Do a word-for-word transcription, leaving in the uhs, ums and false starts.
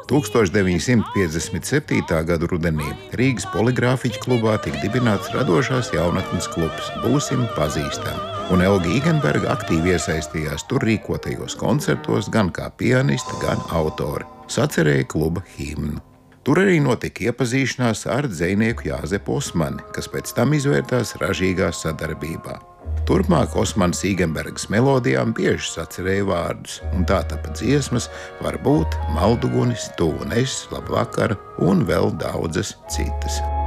tūkstoš deviņsimt piecdesmit septītā gada rudenī Rīgas poligrāfiķu klubā tika dibināts radošās jaunatnes klubs Būsim pazīstami, un Elga Igenberga aktīvi iesaistījās tur rīkotajos koncertos gan kā pianiste, gan autori. Sacerēja kluba himnu. Tur arī notika iepazīšanās ar dzejnieku Jāzepu Osmani, kas pēc tam izvērtās ražīgā sadarbībā. Turpmāk Osmanas Igenbergas melodijām bieži sacerēja vārdus, un tā tapa dziesmas Varbūt, Maldugunis, Tu un es, Labvakar un vēl daudzas citas.